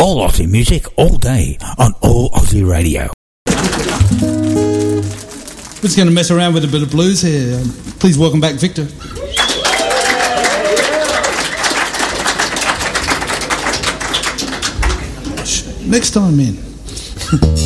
All Aussie music, all day, on All Aussie Radio. We're just going to mess around with a bit of blues here. Please welcome back Victor. Next time, man.